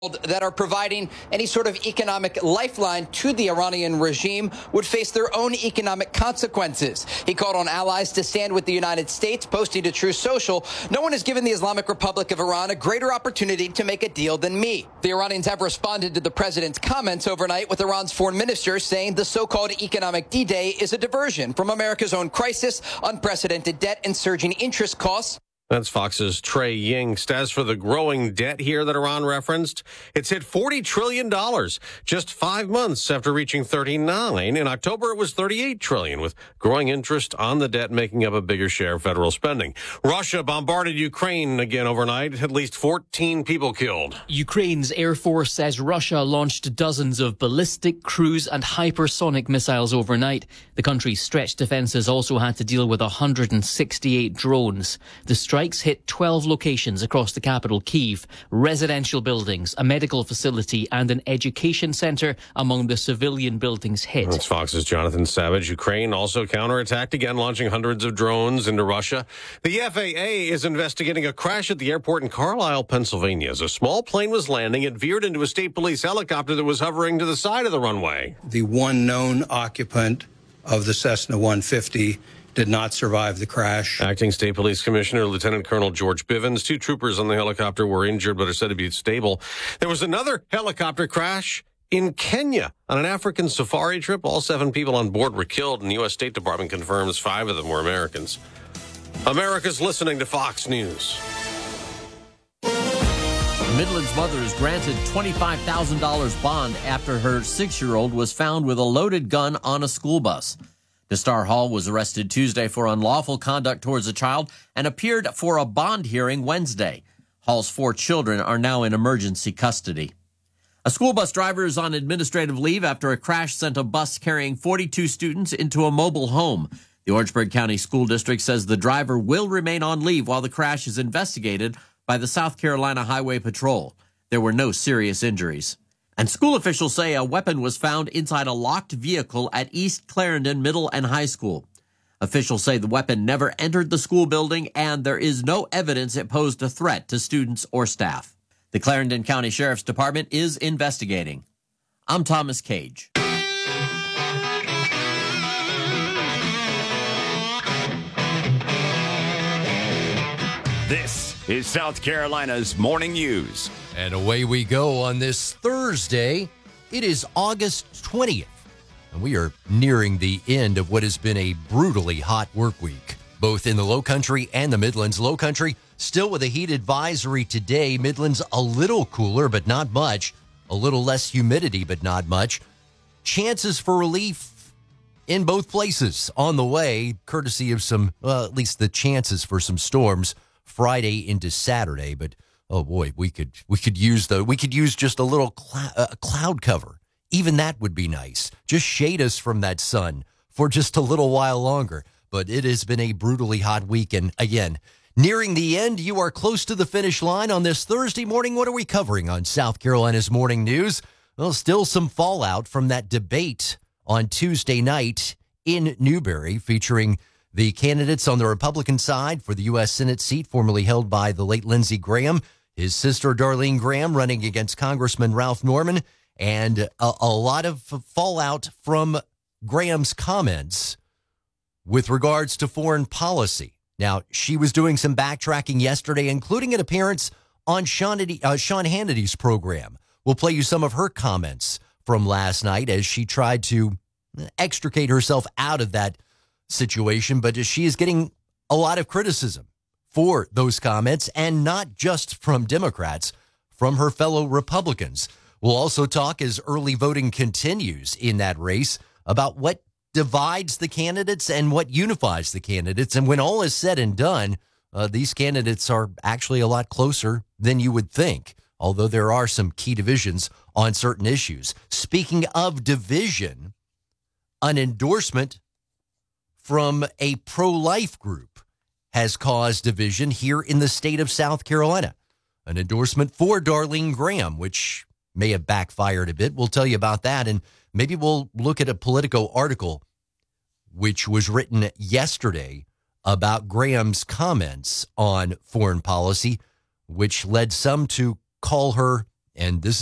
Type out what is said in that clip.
that are providing any sort of economic lifeline to the Iranian regime would face their own economic consequences. He called on allies to stand with the United States, posting to Truth Social, "No one has given the Islamic Republic of Iran a greater opportunity to make a deal than me." The Iranians have responded to the president's comments overnight, with Iran's foreign minister saying the so-called economic D-Day is a diversion from America's own crisis, unprecedented debt, and surging interest costs. That's Fox's Trey Yingst. As for the growing debt here that Iran referenced, it's hit $40 trillion just 5 months after reaching 39. In October, it was $38 trillion, with growing interest on the debt making up a bigger share of federal spending. Russia bombarded Ukraine again overnight. At least 14 people killed. Ukraine's Air Force says Russia launched dozens of ballistic, cruise and hypersonic missiles overnight. The country's stretched defences also had to deal with 168 drones. The strikes hit 12 locations across the capital, Kyiv, residential buildings, a medical facility and an education centre among the civilian buildings hit. That's Fox's Jonathan Savage. Ukraine also counterattacked again, launching hundreds of drones into Russia. The FAA is investigating a crash at the airport in Carlisle, Pennsylvania. As a small plane was landing, it veered into a state police helicopter that was hovering to the side of the runway. The one known occupant of the Cessna 150 did not survive the crash. Acting State Police Commissioner Lieutenant Colonel George Bivens. 2 troopers on the helicopter were injured but are said to be stable. There was another helicopter crash in Kenya on an African safari trip. All 7 people on board were killed, and the U.S. State Department confirms 5 of them were Americans. America's listening to Fox News. Midland's mother is granted $25,000 bond after her 6-year-old was found with a loaded gun on a school bus. Destar Hall was arrested Tuesday for unlawful conduct towards a child and appeared for a bond hearing Wednesday. Hall's 4 children are now in emergency custody. A school bus driver is on administrative leave after a crash sent a bus carrying 42 students into a mobile home. The Orangeburg County School District says the driver will remain on leave while the crash is investigated by the South Carolina Highway Patrol. There were no serious injuries. And school officials say a weapon was found inside a locked vehicle at East Clarendon Middle and High School. Officials say the weapon never entered the school building and there is no evidence it posed a threat to students or staff. The Clarendon County Sheriff's Department is investigating. I'm Thomas Cage. This is South Carolina's Morning News. And away we go on this Thursday. It is August 20th, and we are nearing the end of what has been a brutally hot work week, both in the Low Country and the Midlands. Low Country still with a heat advisory today. Midlands a little cooler, but not much. A little less humidity, but not much. Chances for relief in both places on the way, courtesy of some, at least the chances for some storms Friday into Saturday, but oh boy, we could use just a little cloud cover. Even that would be nice. Just shade us from that sun for just a little while longer. But it has been a brutally hot week, and again, nearing the end. You are close to the finish line on this Thursday morning. What are we covering on South Carolina's Morning News? Well, still some fallout from that debate on Tuesday night in Newberry, featuring the candidates on the Republican side for the U.S. Senate seat formerly held by the late Lindsey Graham, his sister Darlene Graham running against Congressman Ralph Norman, and a lot of fallout from Graham's comments with regards to foreign policy. Now, she was doing some backtracking yesterday, including an appearance on Sean Hannity's program. We'll play you some of her comments from last night as she tried to extricate herself out of that situation, but she is getting a lot of criticism for those comments, and not just from Democrats, from her fellow Republicans. We'll also talk, as early voting continues in that race, about what divides the candidates and what unifies the candidates. And when all is said and done, these candidates are actually a lot closer than you would think, although there are some key divisions on certain issues. Speaking of division, an endorsement from a pro-life group has caused division here in the state of South Carolina. An endorsement for Darlene Graham, which may have backfired a bit. We'll tell you about that, and maybe we'll look at a Politico article which was written yesterday about Graham's comments on foreign policy, which led some to call her And this